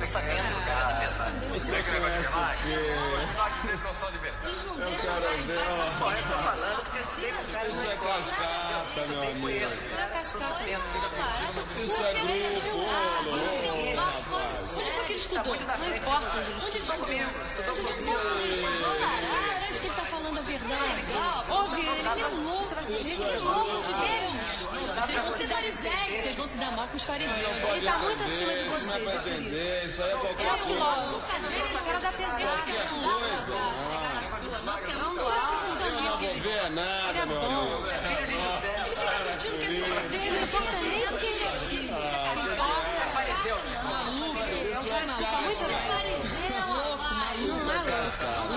Você conhece o quê? Eles não deixam sair em paz, sabe por que eu tô falando? Isso é cascata, meu amigo. Não é cascata, não. Isso é grupo, rapaz. Onde foi que ele estudou? Não importa onde ele estudou. Onde ele estudou? Parece que ele tá falando a verdade. Ouve ele, ele é louco. Você vai saber que ele é louco de Deus. Vocês vão se dar mal com os fariseus. Ele tá muito acima de Isso não é vocês, pra é por isso. entender, isso aí é Ele qualquer é coisa. filósofo. Esse cara dá pesada. Coisa. Chegar na sua, não, porque é muito Vamos lá, Eu não sensacional. vou ver Ele nada, é meu bom. amigo. Ele não importa nem de quem ele é filho. Diz a cascata. Isso é Tá muito casca. fariseu, Isso é casca. não é louco.